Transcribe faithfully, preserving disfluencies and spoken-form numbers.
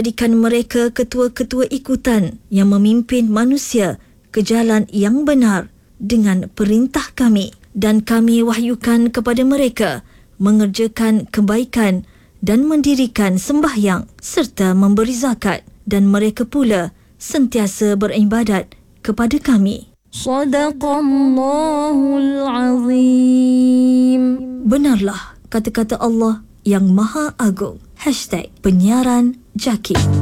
jadikan mereka ketua-ketua ikutan yang memimpin manusia ke jalan yang benar dengan perintah kami, dan kami wahyukan kepada mereka mengerjakan kebaikan dan mendirikan sembahyang serta memberi zakat, dan mereka pula sentiasa beribadat kepada kami. Sadaqallahul Azim. Benarlah kata-kata Allah yang Maha Agung. Hashtag Penyiaran Jaki.